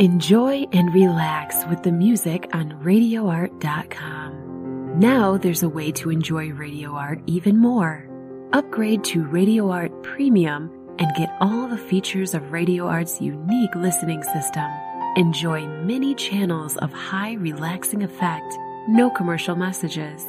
Enjoy and relax with the music on RadioArt.com. Now there's a way to enjoy Radio Art even more. Upgrade to Radio Art Premium and get all the features of Radio Art's unique listening system. Enjoy many channels of high relaxing effect, no commercial messages,